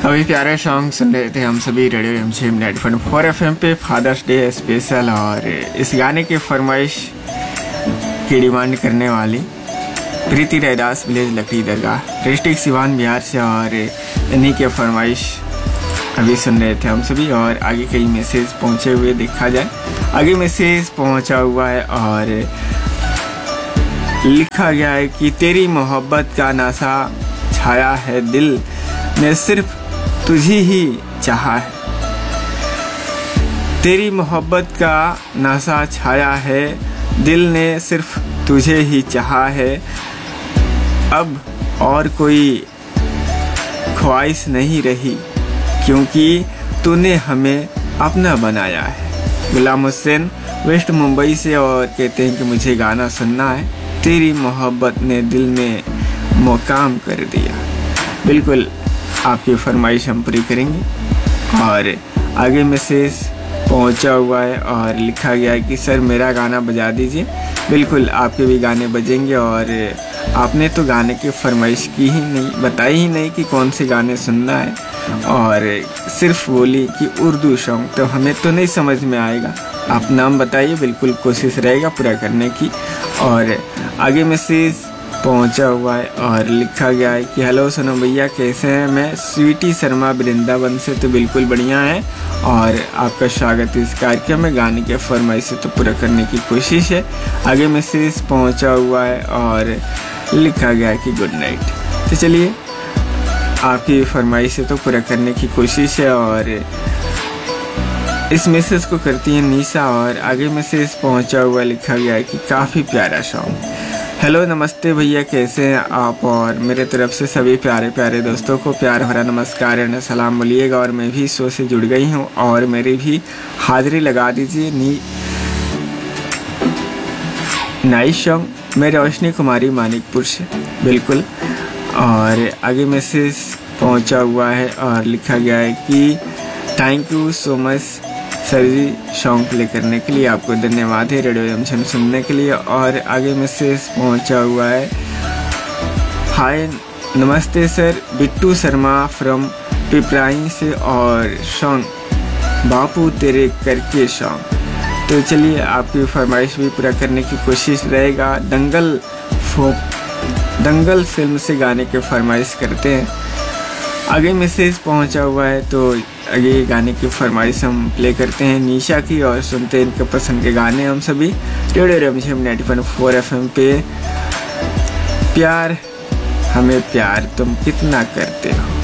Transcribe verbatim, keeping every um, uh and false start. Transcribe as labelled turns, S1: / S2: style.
S1: अभी प्यारे सॉन्ग सुन रहे थे हम सभी radio M C M ninety point four F M पे फादर्स डे स्पेशल। और इस गाने की फरमाइश की डिमांड करने वाली प्रीति रैदास विलेज लकड़ी दरगाह डिस्ट्रिक्ट सिवान बिहार से, और इन्हीं के फरमाइश अभी सुन रहे थे हम सभी। और आगे कई मैसेज पहुंचे हुए देखा जाए। आगे मैसेज पहुंचा हुआ है और लिखा गया है कि तेरी मोहब्बत का नशा छाया है, दिल ने सिर्फ तुझी ही चाहा है। तेरी मोहब्बत का नशा छाया है, दिल ने सिर्फ तुझे ही चाहा है। अब और कोई ख्वाहिश नहीं रही, क्योंकि तूने हमें अपना बनाया है। गुलाम हुसैन वेस्ट मुंबई से, और कहते हैं कि मुझे गाना सुनना है, तेरी मोहब्बत ने दिल में मुकाम कर दिया। बिल्कुल आपकी फरमाइश हम पूरी करेंगे। और आगे मैसेज पहुंचा हुआ है और लिखा गया है कि सर मेरा गाना बजा दीजिए। बिल्कुल आपके भी गाने बजेंगे। और आपने तो गाने की फरमाइश की ही नहीं, बताई ही नहीं कि कौन से गाने सुनना है, और सिर्फ बोली कि उर्दू सॉन्ग, तो हमें तो नहीं समझ में आएगा। आप नाम बताइए, बिल्कुल कोशिश रहेगा पूरा करने की। और आगे मैसेज पहुंचा हुआ है और लिखा गया है कि हेलो सोनम भैया कैसे हैं, मैं स्वीटी शर्मा वृंदावन से। तो बिल्कुल बढ़िया है और आपका स्वागत इस कार्यक्रम में। गाने के फरमाइश से तो पूरा करने की कोशिश है। आगे मैसेज पहुंचा हुआ है और लिखा गया है कि गुड नाइट। तो चलिए आपकी फरमाइश से तो पूरा करने की कोशिश है। और इस मैसेज को करती है निशा। और आगे मैसेज पहुंचा हुआ लिखा गया है कि काफ़ी प्यारा सॉन्ग। हेलो नमस्ते भैया कैसे हैं आप, और मेरे तरफ से सभी प्यारे प्यारे दोस्तों को प्यार भरा नमस्कार एंड सलाम बोलिएगा। और मैं भी शो से जुड़ गई हूं और मेरी भी हाजिरी लगा दीजिए। नी नाइस सॉन्ग मैं रोशनी कुमारी मानिकपुर से। बिल्कुल। और आगे मैसेज पहुंचा हुआ है और लिखा गया है कि thank you so much sir ji song play करने के लिए, आपको धन्यवाद है रेडियो जंक्शन सुनने के लिए। और आगे मैसेज पहुंचा हुआ है, हाय नमस्ते सर, बिट्टू शर्मा फ्रॉम पिपराई से, और सॉन्ग बापू तेरे करके सॉन्ग। तो चलिए आपकी फरमाइश भी पूरा करने की कोशिश रहेगा। दंगल दंगल फिल्म से गाने के फरमाइश करते हैं। आगे मैसेज पहुंचा हुआ है तो आगे गाने की फरमाइश हम प्ले करते हैं निशा की, और सुनते हैं इनके पसंद के गाने हम सभी radio M C M ninety point four F M पे। प्यार हमें प्यार तुम कितना करते हो।